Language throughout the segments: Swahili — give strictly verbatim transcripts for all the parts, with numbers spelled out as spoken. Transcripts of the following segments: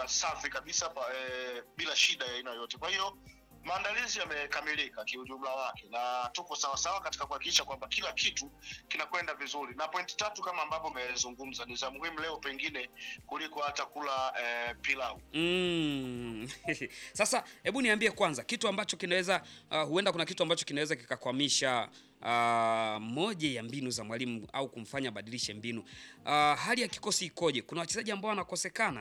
safi kabisa pa, e, bila shida ya aina yoyote. Kwa hiyo maandalizi yamekamilika kiujumla wake na tuko sawa sawa katika kuhakikisha kwamba kila kitu kinakwenda vizuri, na pointi tatu kama ambavyo umezungumza ni za muhimu leo pengine kuliko hata kula eh, pilau. Mm. Sasa hebu niambie kwanza kitu ambacho kinaweza uh, huenda kuna kitu ambacho kinaweza kikakwamisha uh, moja ya mbinu za mwalimu au kumfanya badilishe mbinu. Uh, hali ya kikosi ikoje? Kuna wachezaji ambao wanakosekana?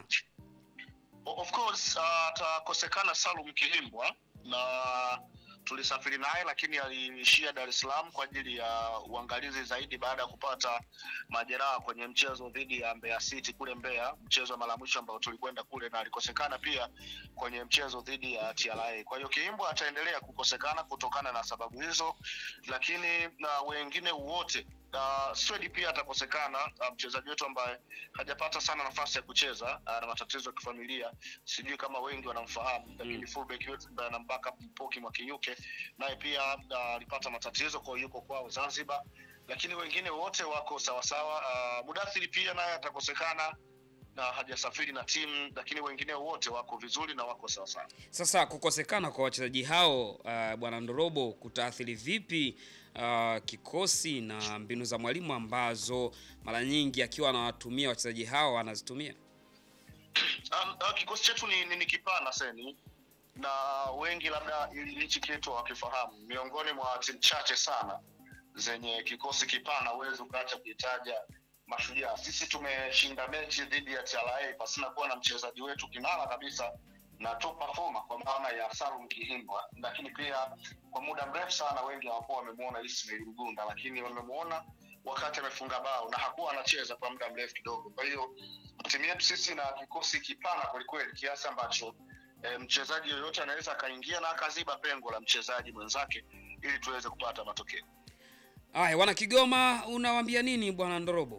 Of course atakosekana uh, Salum Kihimbwa na tulisafiri naye, lakini aliishia Dar es Salaam kwa ajili ya uangalizi zaidi baada ya kupata majeraha kwenye mchezo dhidi ya Mbeya City kule Mbeya, mchezo wa mara mwisho ambao tulikwenda kule, na alikosekana pia kwenye mchezo dhidi ya T R A. Kwa hiyo Kihimbwa ataendelea kukosekana kutokana na sababu hizo, lakini na wengine wote Uh, Swedi pia atakosekana, uh, mchezaji wetu ambaye hajapata sana nafasi ya kucheza uh, na matatizo ya kifamilia, sijui kama wengi wanamfahamu, lakini mm. fullback wetu ambaye anambaka Mpoki Mwakinyuke naye pia alipata uh, matatizo, kwa yuko kwao Zanzibar, lakini wengine wote wako sawa sawa. Uh, Mudathiri pia naye atakosekana na hajasafiri na timu, lakini wengine wote wako vizuri na wako sawa sawa. Sasa kukosekana kwa wachezaji hao uh, Bwana Ndorobo kutaathiri vipi uh, kikosi na mbinu za mwalimu ambazo mara nyingi akiwa anawatumia wachezaji hao anazitumia? Um, uh, kikosi chetu ni, ni, ni kipana seni na wengi labda hichi kitu wakifahamu, miongoni mwa timu chache sana zenye kikosi kipana uwezo ukaacha kuitaja Mashujaa. Sisi tumeshinda mechi dhidi ya T R A pasina kuwa na mchezaji wetu kinara kabisa na top performer kwa maana ya Salum Kihimbwa, lakini pia kwa muda mrefu sana wengi hawakuwa wamemuona Ismail Mgunda, lakini wamemuona wakati amefunga bao na hakuwa anacheza kwa muda mrefu kidogo. Kwa hiyo timu yetu sisi na kikosi kipana kweli kweli kiasi ambacho e, mchezaji yoyote anaweza akaingia na akaziba pengo la mchezaji mwenzake ili tuweze kupata matokeo. Aya, wana Kigoma unawaambia nini Bwana Ndorobo?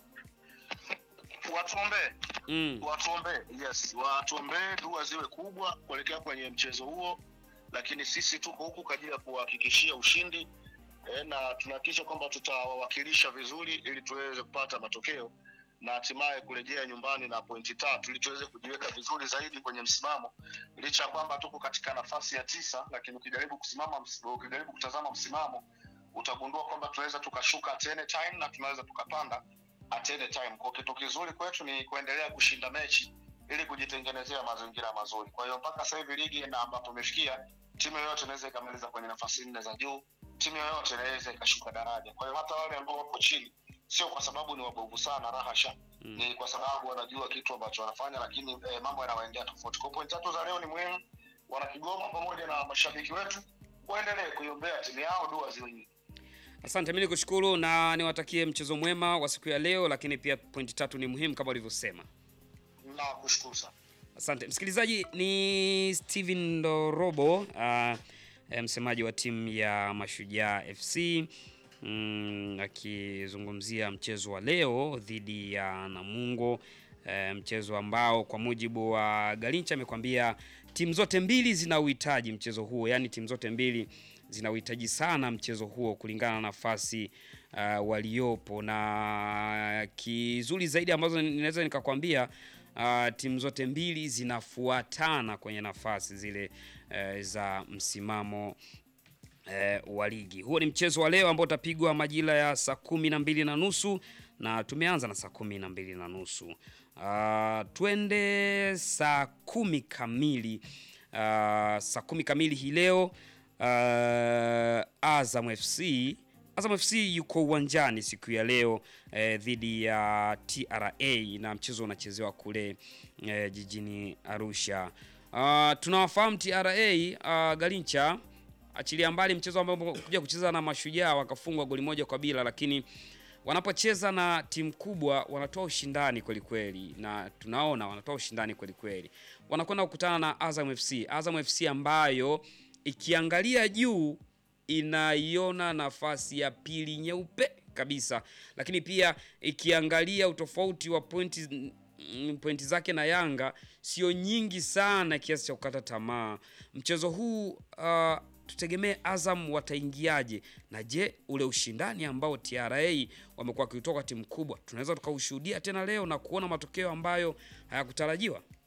Watuombe. Mm. Watuombe. Yes, watuombe dua ziwe kubwa kuelekea kwenye mchezo huo, lakini sisi tuko huku kwa ajili ya kuhakikishia ushindi e, na tunahakikisha kwamba tutawawakilisha vizuri ili tuweze kupata matokeo na hatimaye kurejea nyumbani na pointi tatu ili tuweze kujiweka vizuri zaidi kwenye msimamo, licha kwamba tuko katika nafasi ya tisa, lakini ukijaribu kusimama ukijaribu kutazama msimamo utagundua kwamba tunaweza tukashuka at any time na tunaweza tukapanda at any time. Kwa kitu kizuri kwetu ni kuendelea kushinda mechi ili kujitengenezea mazingira mazuri. Kwa hiyo mpaka sasa hivi ligi na ambapo tumefikia, timu yoyote inaweza ikamaliza kwenye nafasi nne za juu, timu yoyote inaweza ikashuka daraja. Kwa hiyo hata wale ambao wako chini sio kwa sababu ni wabovu sana, rahasha. Mm. Ni kwa sababu wanajua kitu ambacho wanafanya, lakini eh, mambo yanawaendea tofauti. Kwa point tatu za leo ni muhimu, wana Kigoma pamoja na mashabiki wetu waendelee kuiombea timu yao, dua ziwe nyingi. Asante, mimi nikushukuru na niwatakie mchezo mwema wa siku ya leo, lakini pia pointi tatu ni muhimu kama ulivyosema. Na kushukuru sana. Asante. Msikilizaji, ni Steven Ndorobo, uh, msemaji wa timu ya Mashujaa F C, mm, akizungumzia mchezo wa leo dhidi ya Namungo. E, mchezo ambao kwa mujibu wa Galincha amekwambia timu zote mbili zina uhitaji mchezo huo, yani timu zote mbili zina uhitaji sana mchezo huo kulingana na nafasi uh, waliopo, na kizuri zaidi ambazo ninaweza nikakwambia uh, timu zote mbili zinafuatana kwenye nafasi zile uh, za msimamo E, wa ligi. Huo ni mchezo wa leo ambao utapigwa majira ya saa kumi na mbili na nusu na tumeanza na saa kumi na mbili na nusu. Uh, twende saa kumi kamili. Uh, saa kumi kamili hii leo uh, Azam F C Azam F C yuko uwanjani siku ya leo eh, dhidi ya T R A na mchezo unachezewa kule eh, jijini Arusha. Uh, tunawafahamu T R A uh, Galincha, achilia mbali mchezo ambao kuja kucheza na Mashujaa wakafungwa goli moja kwa bila, lakini wanapocheza na timu kubwa wanatoa ushindani kweli kweli, na tunaona wanatoa ushindani kweli kweli. Wanakwenda kukutana na Azam F C. Azam F C ambayo ikiangalia juu inaiona nafasi ya pili nyeupe kabisa, lakini pia ikiangalia utofauti wa pointi pointi zake na Yanga sio nyingi sana kiasi cha kukata tamaa. Mchezo huu uh, tutegemee Azam wataingiaje, na je ule ushindani ambao T R A wamekuwa kutoka timu kubwa tunaweza tukaushuhudia tena leo na kuona matokeo ambayo hayakutarajiwa?